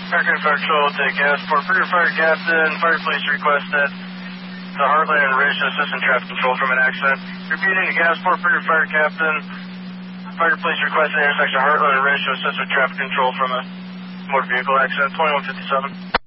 American Fire Patrol, take Gasport for your fire captain. Fire police requested the Heartland and Ridge to assist in traffic control from an accident. Repeating the Gasport for your fire captain. Fire police requested intersection Heartland and Ridge to assist with traffic control from a motor vehicle accident. 2157.